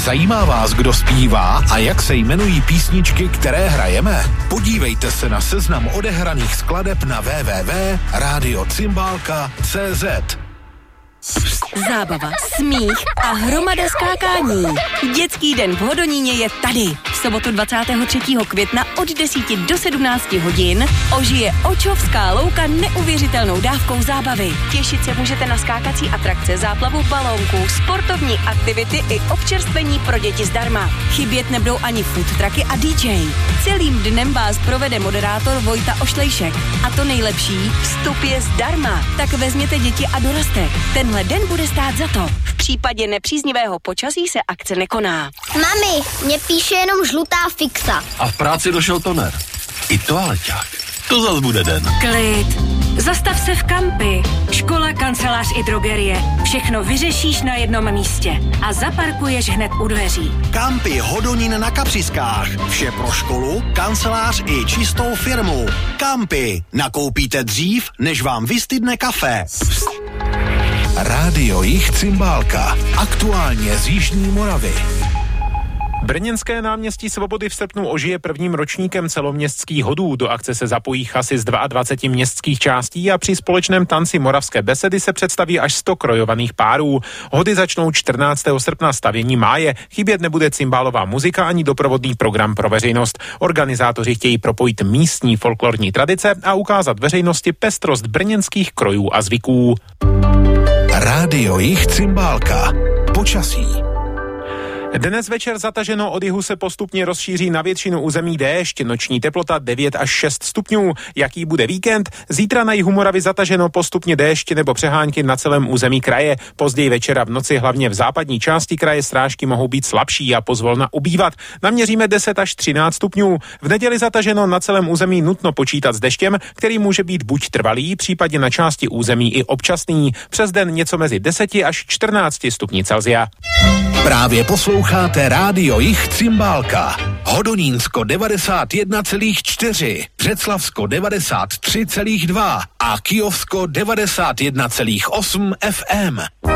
Zajímá vás, kdo zpívá a jak se jmenují písničky, které hrajeme? Podívejte se na seznam odehraných skladeb na www.radiocymbalka.cz. Zábava, smích a hromada skákání. Dětský den v Hodoníně je tady. V sobotu 23. května od 10 do 17 hodin ožije Očovská louka neuvěřitelnou dávkou zábavy. Těšit se můžete na skákací atrakce, záplavu balónků, sportovní aktivity i občerstvení pro děti zdarma. Chybět nebudou ani food trucky a DJ. Celým dnem vás provede moderátor Vojta Ošlejšek. A to nejlepší, vstup je zdarma. Tak vezměte děti a doroste. Tenhle den bude stát za to. V případě nepříznivého počasí se akce nekoná. Mami, mě píše jenom žlutá fixa. A v práci došel toner. I toaleťák. To zas bude den. Klid. Zastav se v Kampy. Škola, kancelář i drogerie. Všechno vyřešíš na jednom místě. A zaparkuješ hned u dveří. Kampy Hodonín na Kapřiskách. Vše pro školu, kancelář i čistou firmu. Kampy. Nakoupíte dřív, než vám vystydne kafe. Rádio Jich Cymbálka. Aktuálně z Jižní Moravy. Brněnské náměstí Svobody v srpnu ožije prvním ročníkem celoměstských hodů. Do akce se zapojí chasy z 22 městských částí a při společném tanci Moravské besedy se představí až 100 krojovaných párů. Hody začnou 14. srpna, stavění máje. Chybět nebude cymbálová muzika ani doprovodný program pro veřejnost. Organizátoři chtějí propojit místní folklorní tradice a ukázat veřejnosti pestrost brněnských krojů a zvyků. Rádio Jich Cymbálka. Počasí. Dnes večer zataženo, od jihu se postupně rozšíří na většinu území déšť, noční teplota 9 až 6 stupňů. Jaký bude víkend? Zítra na jihu Moravy zataženo, postupně déšť nebo přehánky na celém území kraje. Později večera v noci hlavně v západní části kraje srážky mohou být slabší a pozvolna ubývat. Naměříme 10 až 13 stupňů. V neděli zataženo, na celém území nutno počítat s deštěm, který může být buď trvalý, případně na části území i občasný. Přes den něco mezi 10 až 14 stupni Celsia. Právě posloucháte Rádio Jich Cymbálka. Hodonínsko 91,4, Břeclavsko 93,2 a Kyjovsko 91,8 FM.